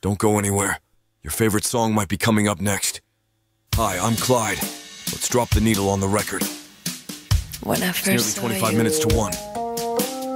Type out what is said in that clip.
Don't go anywhere. Your favorite song might be coming up next. Hi, I'm Clyde. Let's drop the needle on the record. When I It's nearly first saw 25 you, minutes to 1.